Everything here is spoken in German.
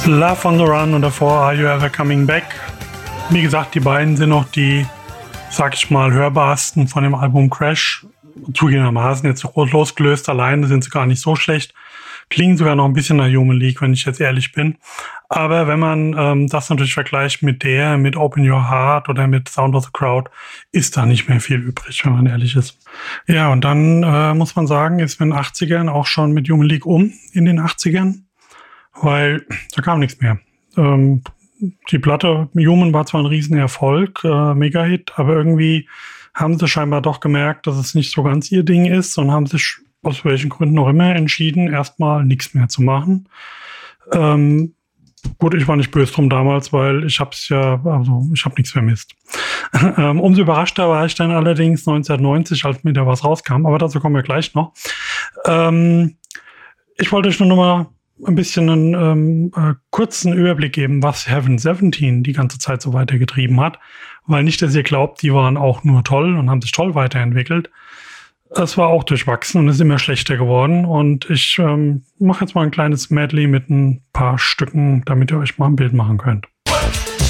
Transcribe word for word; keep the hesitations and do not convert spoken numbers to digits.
Love on the Run und davor Are You Ever Coming Back. Wie gesagt, die beiden sind noch die, sag ich mal, hörbarsten von dem Album Crash. Zugegebenermaßen jetzt losgelöst alleine sind sie gar nicht so schlecht. Klingen sogar noch ein bisschen nach Human League, wenn ich jetzt ehrlich bin. Aber wenn man ähm, das natürlich vergleicht mit der, mit Open Your Heart oder mit Sound of the Crowd, ist da nicht mehr viel übrig, wenn man ehrlich ist. Ja, und dann äh, muss man sagen, ist in den achtzigern auch schon mit Human League um, in den achtzigern, weil da kam nichts mehr. Ähm, die Platte Human war zwar ein Riesenerfolg, äh, Mega-Hit, aber irgendwie haben sie scheinbar doch gemerkt, dass es nicht so ganz ihr Ding ist und haben sich aus welchen Gründen auch immer entschieden, erstmal nichts mehr zu machen. Ähm, gut, ich war nicht böse drum damals, weil ich hab's ja, also ich habe nichts vermisst. ähm, umso überraschter war ich dann allerdings neunzehnhundertneunzig, als mir da was rauskam, aber dazu kommen wir gleich noch. Ähm, ich wollte euch nur noch mal ein bisschen einen ähm, äh, kurzen Überblick geben, was Heaven siebzehn die ganze Zeit so weitergetrieben hat, weil nicht, dass ihr glaubt, die waren auch nur toll und haben sich toll weiterentwickelt. Es war auch durchwachsen und ist immer schlechter geworden. Und ich ähm, mache jetzt mal ein kleines Medley mit ein paar Stücken, damit ihr euch mal ein Bild machen könnt.